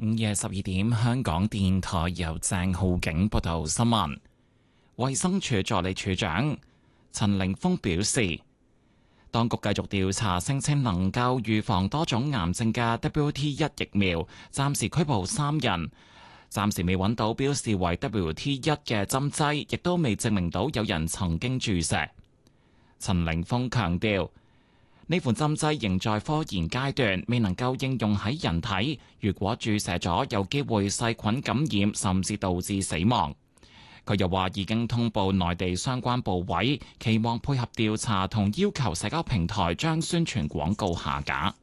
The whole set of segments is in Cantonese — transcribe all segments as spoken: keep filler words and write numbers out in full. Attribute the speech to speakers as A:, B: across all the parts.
A: 午夜十二點，香港電台由鄭浩景報道新聞。衛生署助理署長陳凌峰表示，當局繼續調查聲稱能夠預防多種癌症嘅 W T 一疫苗，暫時拘捕三人，暫時未揾到標示為 W T 一嘅針劑，亦都未證明到有人曾經注射。陳凌峰強調，呢款針劑仍在科研階段，未能夠應用喺人體。如果注射咗，有機會細菌感染，甚至導致死亡。佢又話已經通報內地相關部委，期望配合調查同要求社交平台將宣傳廣告下架。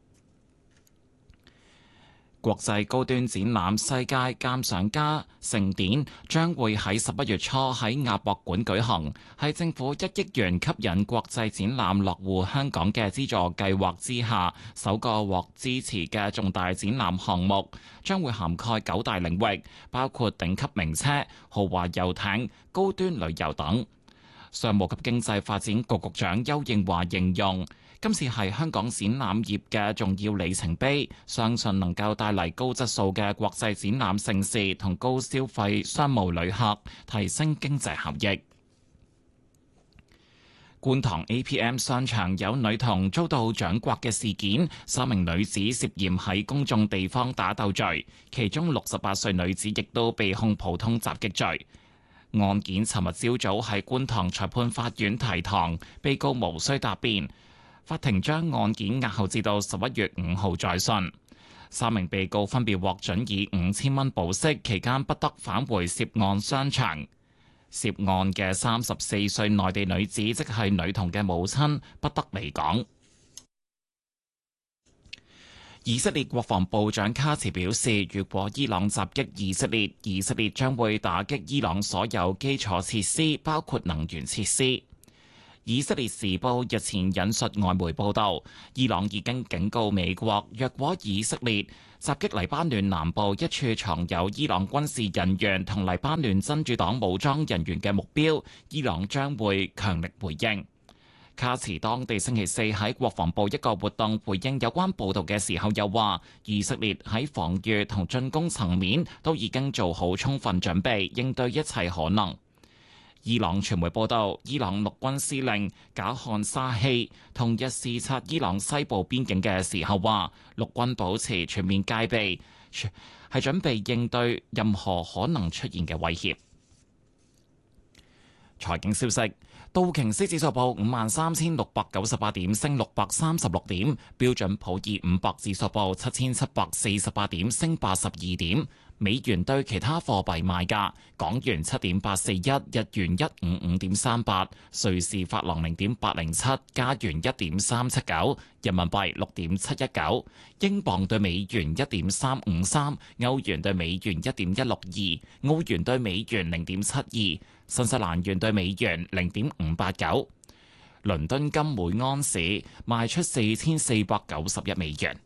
A: 國際高端展覽世界鑑賞家盛典將會喺十一月初喺亞博館舉行，係政府一億元吸引國際展覽落戶香港嘅資助計劃之下首個獲支持嘅重大展覽項目，將會涵蓋九大領域，包括頂級名車、豪華遊艇、高端旅遊等。商務及經濟發展局局長丘應樺形容，今次係香港展覽業嘅重要里程碑，相信能夠帶嚟高質素嘅國際展覽盛事同高消費商務旅客，提升經濟效益。觀塘 A P M 商場有女童遭到掌摑嘅事件，三名女子涉嫌喺公眾地方打鬥罪，其中六十八歲女子亦都被控普通襲擊罪。案件尋日朝早喺觀塘裁判法院提堂，被告無需答辯。法庭將案件押後至到十一月五號再訊。三名被告分別獲准以五千蚊保釋，期間不得返回涉案商場。涉案嘅三十四歲內地女子，即係女童嘅母親，不得離港。以色列國防部長卡茨表示，如果伊朗襲擊以色列，以色列將會打擊伊朗所有基礎設施，包括能源設施。以色列時報日前引述外媒報道，伊朗已經警告美國，若果以色列襲擊黎巴嫩南部一處藏有伊朗軍事人員同黎巴嫩真主黨武裝人員嘅目標，伊朗將會強力回應。卡茨當地星期四喺國防部一個活動回應有關報導嘅時候，又話以色列喺防禦同進攻層面都已經做好充分準備，應對一切可能。伊朗傳媒報道，伊朗陸軍司令賈漢沙希同日視察伊朗西部邊境嘅時候話，陸軍保持全面戒備，係準備應對任何可能出現嘅威脅。財經消息。道瓊斯指數報五萬三千六百九十八點，升六百三十六點；標準普爾五百指數報七千七百四十八點，升八十二點。美元對其他貨幣賣價：港元七點八四一，日元一五五點三八，瑞士法郎零點八零七，加元一點三七九，人民幣六點七一九，英鎊對美元一點三五三，歐元對美元一點一六二，澳元對美元零點七二。新西蘭元對美元零點五八九，倫敦金每安士賣出四千四百九十一美元。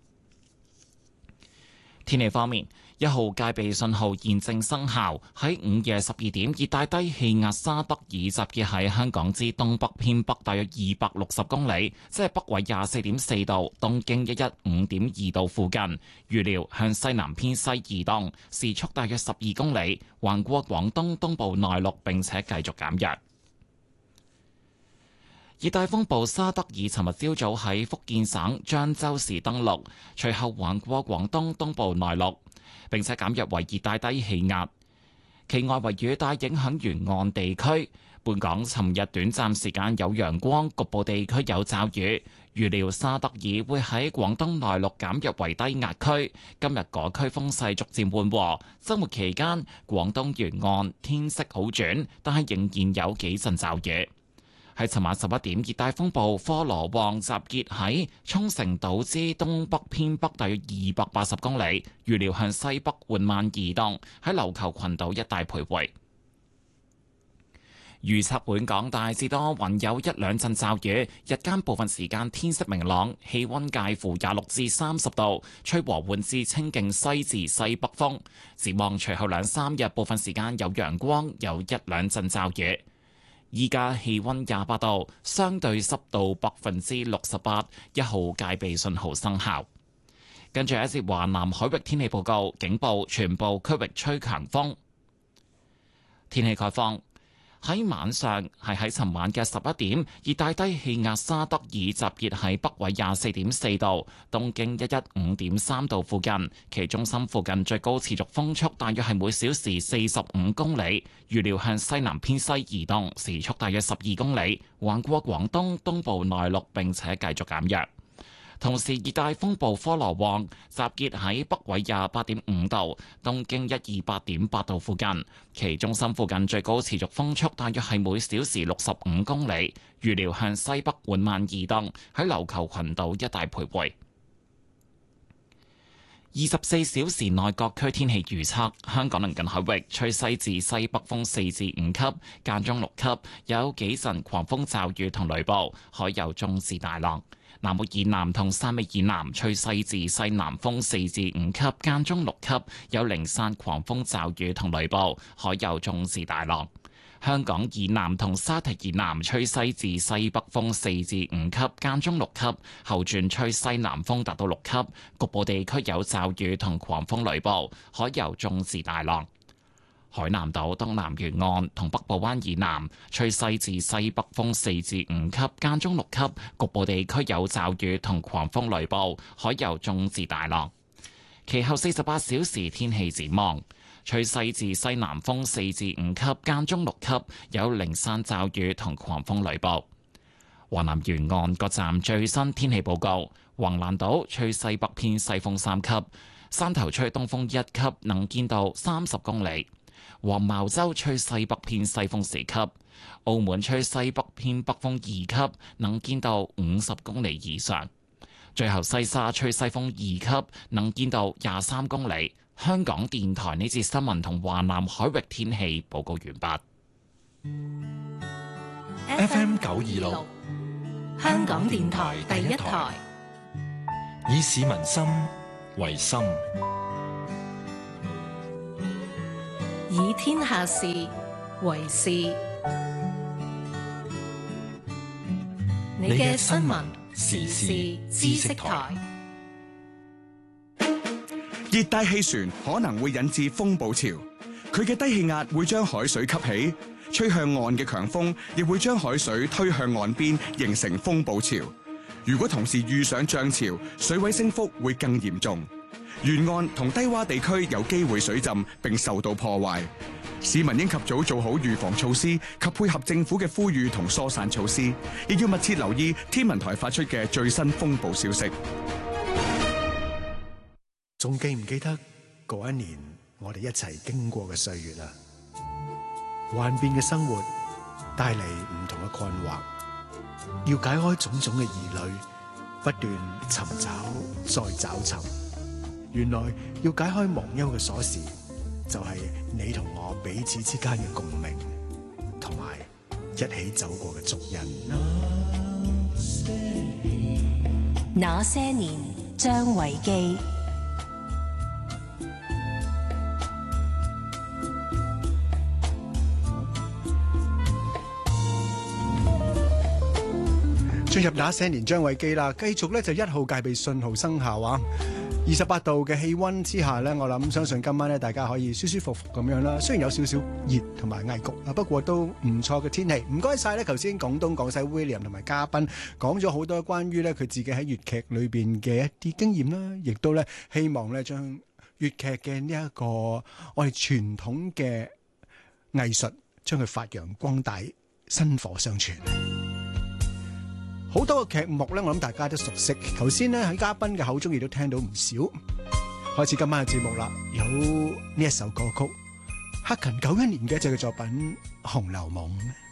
A: 天氣方面，一號戒備信號現正生效。喺午夜十二點，熱帶低氣壓沙德爾集結喺香港之東北偏北大約二百六十公里，即係北緯廿四點四度、東經一一五點二度附近。預料向西南偏西移動，時速大約十二公里，橫過廣東東部內陸，並且繼續減弱。熱帶風暴沙德爾尋日朝早喺福建省漳州市登陸，隨後橫過廣東東部內陸，並且減弱為熱帶低氣壓。其外圍雨帶影響沿岸地區。本港尋日短暫時間有陽光，局部地區有驟雨。預料沙德爾會喺廣東內陸減弱為低壓區。今日嗰區風勢逐漸緩和。週末期間，廣東沿岸天色好轉，但係仍然有幾陣驟雨。喺尋晚十一點，熱帶風暴科羅旺集結喺沖繩島之東北偏北大約二百八十公里，預料向西北緩慢移動，喺琉球群島一帶徘徊。預測本港大致多雲，有一兩陣驟雨，日間部分時間天色明朗，氣溫介乎廿六至三十度，吹和緩至清勁西至西北風。展望隨後兩三日，部分時間有陽光，有一兩陣驟雨。依家氣溫廿八度，相對濕度百分之六十八，一號戒備信號生效。 跟住一節華南海域天氣報告，警報全部區域吹強風。天氣概況。喺晚上，係喺尋晚嘅十一點，熱帶低氣壓沙德爾集結喺北緯廿四點四度、東經一一五點三度附近，其中心附近最高持續風速大約係每小時四十五公里，預料向西南偏西移動，時速大約十二公里，橫過廣東東部內陸並且繼續減弱。同時，熱帶風暴科羅旺集結喺北緯廿八點五度、東經一二八點八度附近，其中心附近最高持續風速大約係每小時六十五公里，預料向西北緩慢移動，喺琉球群島一帶徘徊。二十四小時內各區天氣預測：香港鄰近海域吹西至西北風四至五級，間中六級，有幾陣狂風驟雨同雷暴，海有中至大浪。南澳以南同汕尾以南吹西至西南風四至五級，間中六級，有零散狂風驟雨同雷暴，海有中至大浪。香港以南同沙堤以南吹西至西北風四至五級，間中六級，後轉吹西南風達到六級，局部地區有驟雨同狂風雷暴，海有中至大浪。海南島東南沿岸同北部灣以南吹西至西北風四至五級，間中六級，局部地區有驟雨同狂風雷暴，海有中至大浪。其後四十八小時天氣展望：吹西至西南風四至五級，間中六級，有零散驟雨同狂風雷暴。華南沿岸各站最新天氣報告：橫瀾島吹西北偏西風三級，汕頭吹東風一級，能見度三十公里。黃茅洲吹西北偏西風四級，澳門吹西北偏北風二級，能見度五十公里以上。最後西沙吹西風二級，能見度廿三公里。香港電台呢節新聞同華南海域天氣報告完畢。
B: F M 九二六，香港電台第一台，以市民心為心。
C: 以天下事為事。你嘅新聞時事知識台。
D: 熱帶氣旋可能會引致風暴潮，佢嘅低氣壓會將海水吸起，吹向岸嘅強風亦會將海水推向岸邊，形成風暴潮。如果同時遇上漲潮，水位升幅會更嚴重。沿岸同低洼地區有機會水浸並受到破壞，市民應及早做好預防措施及配合政府嘅呼籲同疏散措施，亦要密切留意天文台發出嘅最新風暴消息。
E: 仲記唔記得嗰一年我哋一齊經過嘅歲月啊？幻變嘅生活帶嚟唔同嘅困惑，要解開種種嘅疑慮，不斷尋找再找尋。原來要解開忘憂嘅鎖匙，就係你同我彼此之間嘅共鳴，同埋一起走過嘅足印。
C: 那些年，張維基。
E: 進入那些年張維基啦，繼續咧就一號戒備信號生效啊！二十八度嘅氣溫之下呢，我諗相信今晚咧大家可以舒舒服服咁樣啦。雖然有少少熱同埋翳焗啊，不過都唔錯嘅天氣。唔該晒咧，頭先廣東廣西 William 同埋嘉賓講咗好多關於咧佢自己喺粵劇裏邊嘅一啲經驗啦，亦都咧希望咧將粵劇嘅呢一個我哋傳統嘅藝術將佢發揚光大，薪火相傳。好多個劇目咧，我諗大家都熟悉。頭先咧喺嘉賓嘅口中亦都聽到唔少。開始今晚嘅節目啦，有呢一首歌曲，克勤九一年嘅一隻嘅作品《紅樓夢》。